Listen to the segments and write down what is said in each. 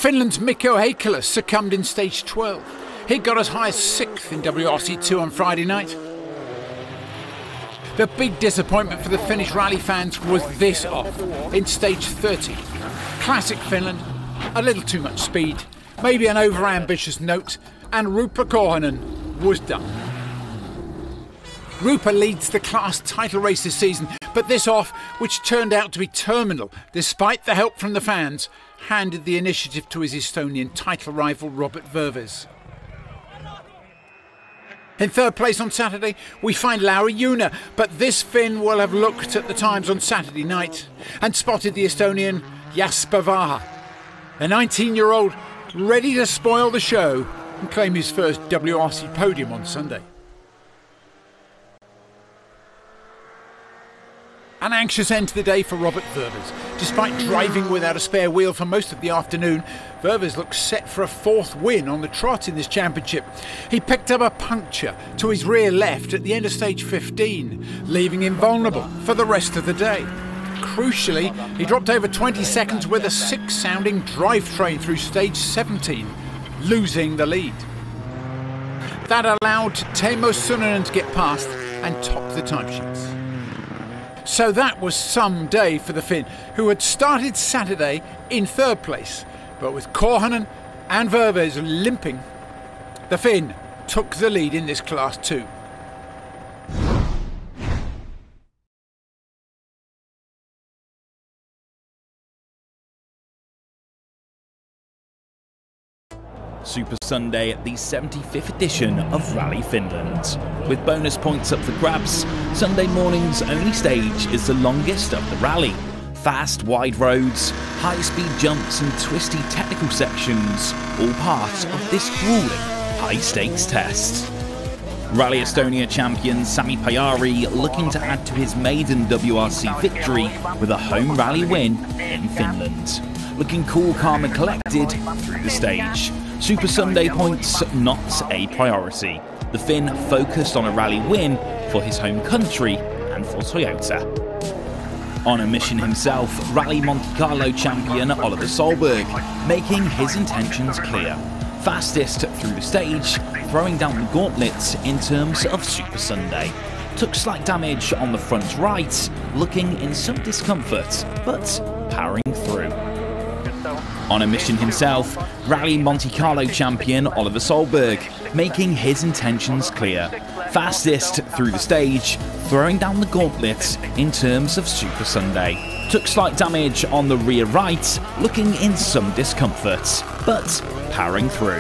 Finland's Mikko Heikkilä succumbed in stage 12. He got as high as 6th in WRC2 on Friday night. The big disappointment for the Finnish rally fans was this off in stage 30. Classic Finland, a little too much speed, maybe an over-ambitious note, and Rupa Korhonen was done. Rupa leads the class title race this season, but this off, which turned out to be terminal despite the help from the fans, handed the initiative to his Estonian title rival Robert Virves. In third place on Saturday, we find Lauri Juuna, but this Finn will have looked at the times on Saturday night and spotted the Estonian Jasper Vaha, a 19-year-old ready to spoil the show and claim his first WRC podium on Sunday. An anxious end to the day for Robert Virves. Despite driving without a spare wheel for most of the afternoon, Virves looks set for a 4th win on the trot in this championship. He picked up a puncture to his rear left at the end of stage 15, leaving him vulnerable for the rest of the day. Crucially, he dropped over 20 seconds with a 6-sounding drivetrain through stage 17, losing the lead. That allowed Teemu Suninen to get past and top the timesheets. So that was some day for the Finn, who had started Saturday in 3rd place. But with Korhonen and Virves limping, the Finn took the lead in this class too. Super Sunday at the 75th edition of Rally Finland. With bonus points up for grabs, Sunday morning's only stage is the longest of the rally. Fast, wide roads, high-speed jumps and twisty technical sections, all part of this grueling high-stakes test. Rally Estonia champion Sami Pajari looking to add to his maiden WRC victory with a home rally win in Finland. Looking cool, calm and collected through the stage. Super Sunday points not a priority. The Finn focused on a rally win for his home country and for Toyota. On a mission himself, Rally Monte Carlo champion Oliver Solberg making his intentions clear. Fastest through the stage, throwing down the gauntlet in terms of Super Sunday. Took slight damage on the front right, looking in some discomfort, but powering through. On a mission himself, Rally Monte Carlo champion Oliver Solberg making his intentions clear. Fastest through the stage, throwing down the gauntlet in terms of Super Sunday. Took slight damage on the rear right, looking in some discomfort, but powering through.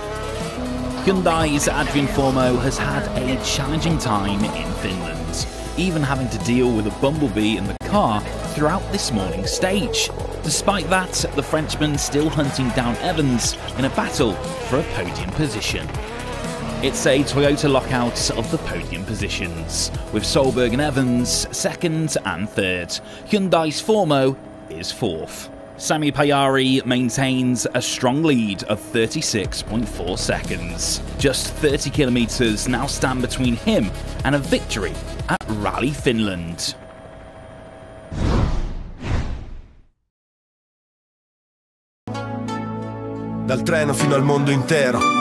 Hyundai's Adrian Formoe has had a challenging time in Finland, even having to deal with a bumblebee in the car throughout this morning's stage. Despite that, the Frenchman still hunting down Evans in a battle for a podium position. It's a Toyota lockout of the podium positions, with Solberg and Evans 2nd and 3rd. Hyundai's Formoe is 4th. Sami Pajari maintains a strong lead of 36.4 seconds. Just 30 kilometres now stand between him and a victory at Rally Finland. Dal treno fino al mondo intero,